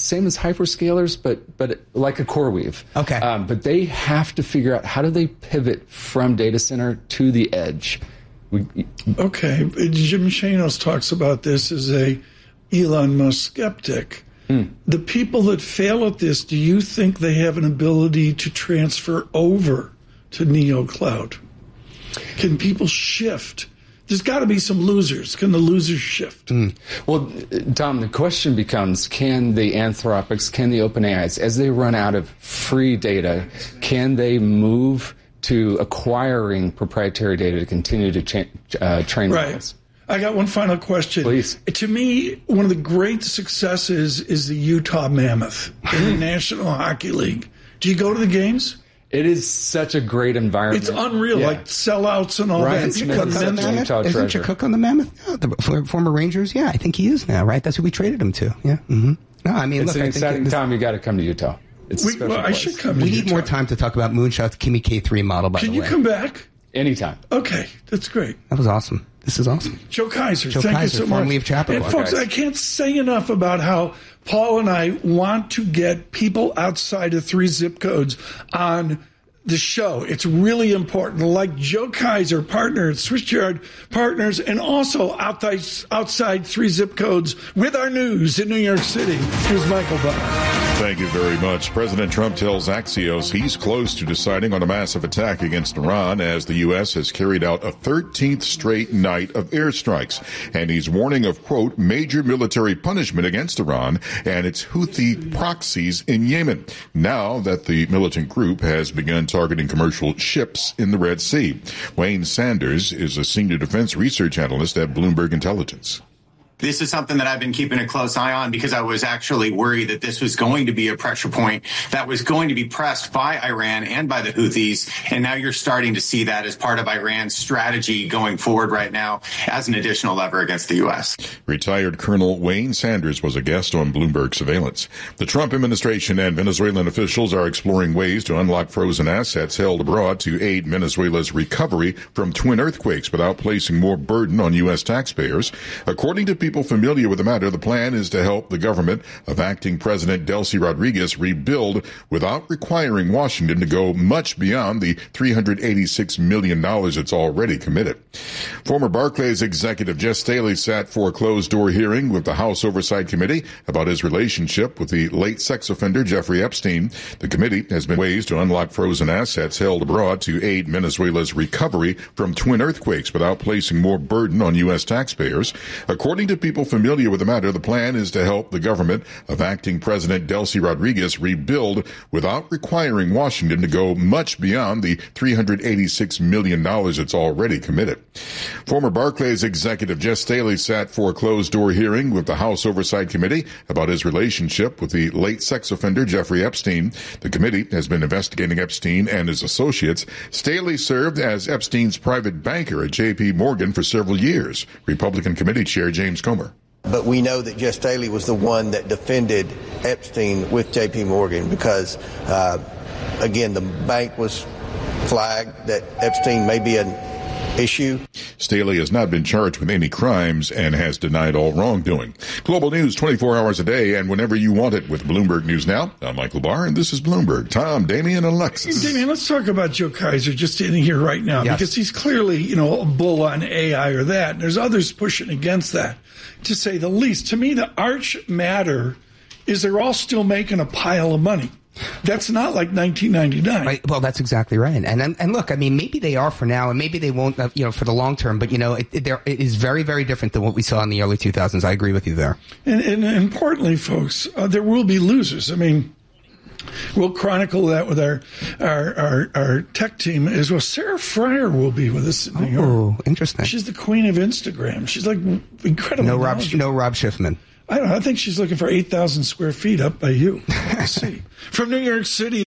same as hyperscalers, but like a CoreWeave. Okay. But they have to figure out how do they pivot from data center to the edge. Okay. Jim Chanos talks about this as a Elon Musk skeptic. The people that fail at this, do you think they have an ability to transfer over to NeoCloud? Can people shift? There's got to be some losers. Can the losers shift? Well, Tom, the question becomes, can the Anthropics, can the OpenAIs, as they run out of free data, can they move to acquiring proprietary data to continue to train models? I got one final question. Please. To me, one of the great successes is the Utah Mammoth in the National Hockey League. Do you go to the games? It is such a great environment. It's unreal, like sellouts and all Ryan that. Smith is such a Utah Isn't treasure. your Cook on the Mammoth? No, the former Rangers? Yeah, I think he is now, right? That's who we traded him to. Yeah. No, I mean, It's look, an I think exciting time. You got to come to Utah. It's a special I place. should come to we need Utah. more time to talk about Moonshot's Kimi K3 model, by the Can way. you come back? Anytime. Okay, that's great. That was awesome. This is awesome. Joe Kaiser, Joe thank Kaiser, you so much. formerly of Chappaqua. And folks, guys. I can't say enough about how Paul and I want to get people outside of 3 zip codes on the show. It's really important. Like Joe Kaiser, partner at Switchyard Partners, and also outside 3 zip codes with our news in New York City. Here's Michael Barr. Thank you very much. President Trump tells Axios he's close to deciding on a massive attack against Iran as the U.S. has carried out a 13th straight night of airstrikes. And he's warning of, quote, major military punishment against Iran and its Houthi proxies in Yemen, now that the militant group has begun targeting commercial ships in the Red Sea. Wayne Sanders is a senior defense research analyst at Bloomberg Intelligence. This is something that I've been keeping a close eye on because I was actually worried that this was going to be a pressure point that was going to be pressed by Iran and by the Houthis. And now you're starting to see that as part of Iran's strategy going forward right now as an additional lever against the U.S. Retired Colonel Wayne Sanders was a guest on Bloomberg Surveillance. The Trump administration and Venezuelan officials are exploring ways to unlock frozen assets held abroad to aid Venezuela's recovery from twin earthquakes without placing more burden on U.S. taxpayers. According to people familiar with the matter, the plan is to help the government of acting President Delcy Rodriguez rebuild without requiring Washington to go much beyond the $386 million it's already committed. Former Barclays executive Jess Staley sat for a closed-door hearing with the House Oversight Committee about his relationship with the late sex offender Jeffrey Epstein. The committee has been ways to unlock frozen assets held abroad to aid Venezuela's recovery from twin earthquakes without placing more burden on U.S. taxpayers. According to people familiar with the matter, the plan is to help the government of acting President Delcy Rodriguez rebuild without requiring Washington to go much beyond the $386 million it's already committed. Former Barclays executive Jess Staley sat for a closed-door hearing with the House Oversight Committee about his relationship with the late sex offender Jeffrey Epstein. The committee has been investigating Epstein and his associates. Staley served as Epstein's private banker at J.P. Morgan for several years. Republican Committee Chair James Comer. But we know that Jess Staley was the one that defended Epstein with J.P. Morgan because, again, the bank was flagged that Epstein may be an issue. Staley has not been charged with any crimes and has denied all wrongdoing. Global news 24 hours a day and whenever you want it with Bloomberg News Now. I'm Michael Barr, and this is Bloomberg. Tom, Damian, and Alexis. Damian, let's talk about Joe Kaiser just in here right now, because he's clearly, a bull on AI or that. There's others pushing against that, to say the least. To me, the arch matter is they're all still making a pile of money. That's not like 1999. Right. Well, that's exactly right. And look, I mean, maybe they are for now, and maybe they won't, for the long term. But it is very, very different than what we saw in the early 2000s. I agree with you there. And importantly, folks, there will be losers. I mean, we'll chronicle that with our tech team as well. Sarah Fryer will be with us in New York. Oh, interesting. She's the queen of Instagram. She's like incredible. No Rob Schiffman. I don't know. I think she's looking for 8,000 square feet up by you. Let's see. From New York City.